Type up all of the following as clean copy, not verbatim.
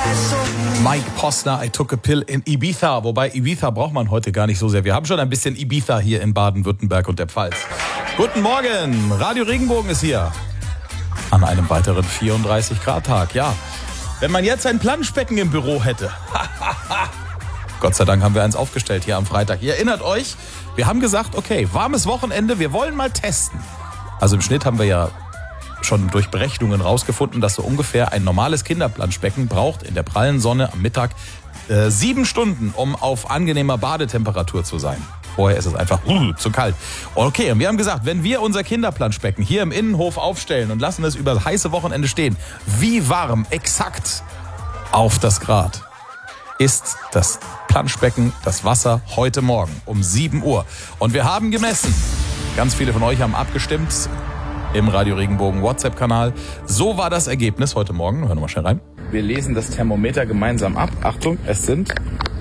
Mike Posner, I took a pill in Ibiza. Wobei Ibiza braucht man heute gar nicht so sehr. Wir haben schon ein bisschen Ibiza hier in Baden-Württemberg und der Pfalz. Guten Morgen, Radio Regenbogen ist hier. An einem weiteren 34-Grad-Tag, ja. Wenn man jetzt ein Planschbecken im Büro hätte. Gott sei Dank haben wir eins aufgestellt hier am Freitag. Ihr erinnert euch, wir haben gesagt, okay, warmes Wochenende, wir wollen mal testen. Also im Schnitt haben wir ja schon durch Berechnungen rausgefunden, dass so ungefähr ein normales Kinderplanschbecken braucht in der prallen Sonne am Mittag 7 Stunden, um auf angenehmer Badetemperatur zu sein. Vorher ist es einfach zu kalt. Okay, und wir haben gesagt, wenn wir unser Kinderplanschbecken hier im Innenhof aufstellen und lassen es über das heiße Wochenende stehen, wie warm exakt auf das Grad ist das Planschbecken, das Wasser heute Morgen um 7 Uhr. Und wir haben gemessen. Ganz viele von euch haben abgestimmt im Radio Regenbogen WhatsApp-Kanal. So war das Ergebnis heute Morgen. Hören wir mal schnell rein. Wir lesen das Thermometer gemeinsam ab. Achtung, es sind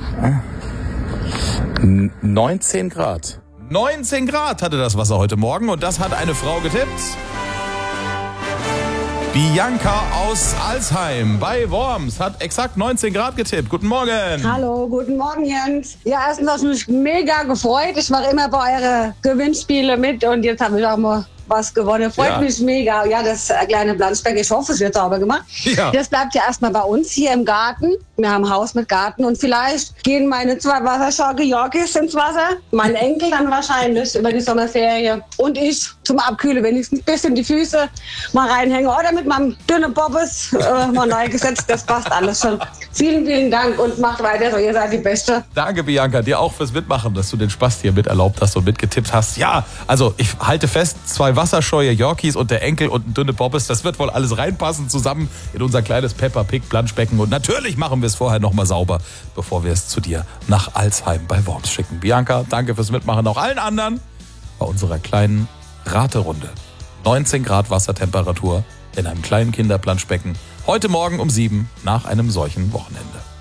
19 Grad. 19 Grad hatte das Wasser heute Morgen und das hat eine Frau getippt. Bianca aus Alsheim bei Worms hat exakt 19 Grad getippt. Guten Morgen. Hallo, guten Morgen, Jens. Ja, erstens habe ich mich mega gefreut. Ich mache immer bei euren Gewinnspielen mit und jetzt habe ich auch mal was gewonnen. Freut mich mega. Ja, das kleine Planschbecken, ich hoffe, es wird sauber gemacht. Ja. Das bleibt ja erstmal bei uns hier im Garten. Wir haben ein Haus mit Garten und vielleicht gehen meine 2 Wasserschaukel Yorkies ins Wasser. Mein Enkel dann wahrscheinlich über die Sommerferie. Und ich zum Abkühlen, wenn ich ein bisschen die Füße mal reinhänge oder mit meinem dünnen Bobbes mal neu gesetzt. Das passt alles schon. Vielen, vielen Dank und macht weiter so. Ihr seid die Beste. Danke, Bianca. Dir auch fürs Mitmachen, dass du den Spaß hier mit erlaubt hast und mitgetippt hast. Ja, also ich halte fest, 2 wasserscheue Yorkies und der Enkel und ein dünne Bobbes, das wird wohl alles reinpassen zusammen in unser kleines Peppa Pig Planschbecken. Und natürlich machen wir es vorher nochmal sauber, bevor wir es zu dir nach Alsheim bei Worms schicken. Bianca, danke fürs Mitmachen. Auch allen anderen bei unserer kleinen Raterunde. 19 Grad Wassertemperatur in einem kleinen Kinderplanschbecken. Heute Morgen um 7 nach einem solchen Wochenende.